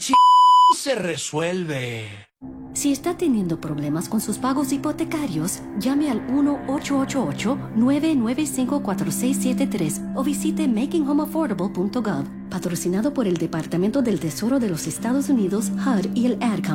se resuelve. Si está teniendo problemas con sus pagos hipotecarios, llame al 1-888-995-4673 o visite makinghomeaffordable.gov, patrocinado por el Departamento del Tesoro de los Estados Unidos, HUD y el Ad Council.